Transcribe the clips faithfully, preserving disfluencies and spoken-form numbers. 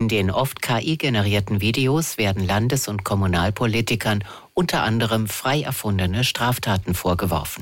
In den oft K I-generierten Videos werden Landes- und Kommunalpolitikern unter anderem frei erfundene Straftaten vorgeworfen.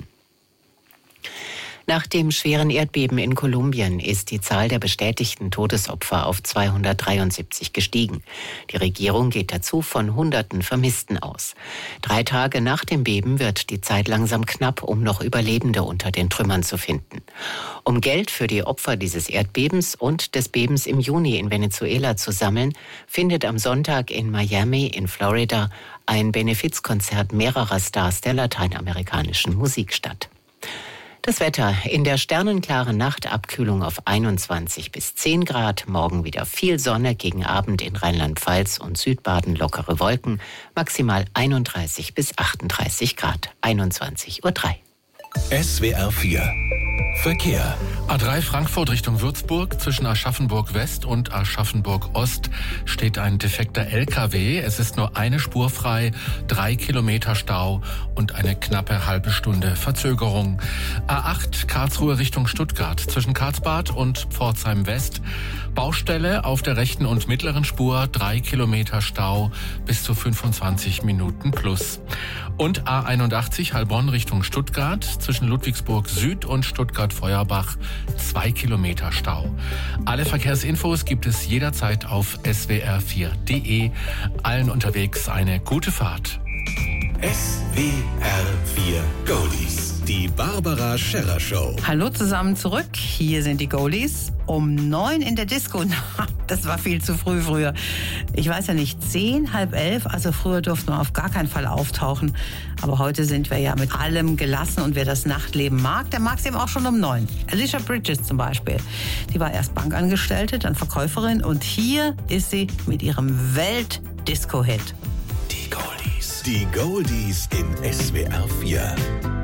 Nach dem schweren Erdbeben in Kolumbien ist die Zahl der bestätigten Todesopfer auf zweihundertdreiundsiebzig gestiegen. Die Regierung geht dazu von Hunderten Vermissten aus. Drei Tage nach dem Beben wird die Zeit langsam knapp, um noch Überlebende unter den Trümmern zu finden. Um Geld für die Opfer dieses Erdbebens und des Bebens im Juni in Venezuela zu sammeln, findet am Sonntag in Miami in Florida ein Benefizkonzert mehrerer Stars der lateinamerikanischen Musik statt. Das Wetter: in der sternenklaren Nacht Abkühlung auf einundzwanzig bis zehn Grad, morgen wieder viel Sonne, gegen Abend in Rheinland-Pfalz und Südbaden lockere Wolken, maximal einunddreißig bis achtunddreißig Grad, einundzwanzig Uhr drei. S W R vier Verkehr. A drei Frankfurt Richtung Würzburg. Zwischen Aschaffenburg West und Aschaffenburg Ost steht ein defekter L K W. Es ist nur eine Spur frei, drei Kilometer Stau und eine knappe halbe Stunde Verzögerung. A acht Karlsruhe Richtung Stuttgart. Zwischen Karlsbad und Pforzheim West. Baustelle auf der rechten und mittleren Spur, drei Kilometer Stau, bis zu fünfundzwanzig Minuten plus. Und A einundachtzig Heilbronn Richtung Stuttgart. Zwischen Ludwigsburg Süd und Stuttgart-Feuerbach, zwei Kilometer Stau. Alle Verkehrsinfos gibt es jederzeit auf S W R vier Punkt de. Allen unterwegs eine gute Fahrt. S W R vier Goldies, die Barbara Scherrer Show. Hallo zusammen zurück, hier sind die Goldies. Um neun in der Disco, das war viel zu früh früher. Ich weiß ja nicht, zehn, halb elf, also früher durften wir auf gar keinen Fall auftauchen. Aber heute sind wir ja mit allem gelassen und wer das Nachtleben mag, der mag es eben auch schon um neun. Alicia Bridges zum Beispiel, die war erst Bankangestellte, dann Verkäuferin und hier ist sie mit ihrem Welt-Disco-Hit. Die Goldies. Die Goldies in S W R vier.